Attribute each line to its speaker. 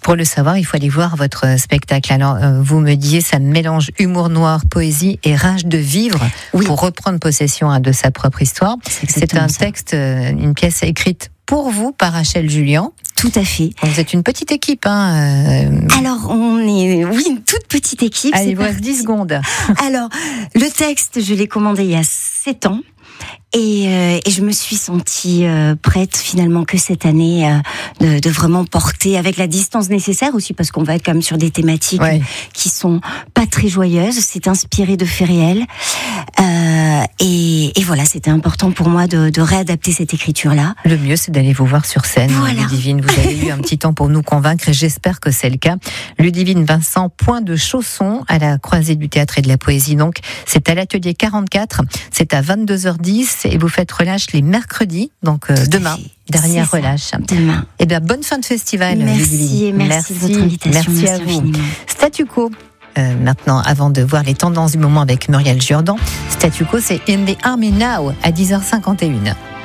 Speaker 1: Pour le savoir, il faut aller voir votre spectacle. Alors, vous me disiez, ça mélange humour noir, poésie et rage de vivre pour reprendre possession de sa propre histoire. C'est un texte, une pièce écrite pour vous par Rachel Jullian.
Speaker 2: Tout à fait.
Speaker 1: Vous êtes une petite équipe,
Speaker 2: Alors, on est, une toute petite équipe.
Speaker 1: Allez, il vous reste 10 secondes.
Speaker 2: Alors, le texte, je l'ai commandé il y a 7 ans. Et je me suis sentie prête finalement que cette année de vraiment porter avec la distance nécessaire aussi, parce qu'on va être quand même sur des thématiques qui sont pas très joyeuses. C'est inspiré de faits réels et voilà, c'était important pour moi de réadapter cette écriture-là.
Speaker 1: Le mieux, c'est d'aller vous voir sur scène, Ludivine. Vous avez eu un petit temps pour nous convaincre et j'espère que c'est le cas. Ludivine Vincent, Point de Chausson, à la croisée du théâtre et de la poésie. Donc, c'est à l'atelier 44, c'est à 22h10 et vous faites relâche les mercredis, donc demain. Dernière relâche.
Speaker 2: Demain.
Speaker 1: Eh bien, bonne fin de festival.
Speaker 2: Merci de votre invitation.
Speaker 1: Merci à vous. Statu Quo. Maintenant, avant de voir les tendances du moment avec Muriel Jourdan, Statu Quo, c'est In the Army Now à 10h51.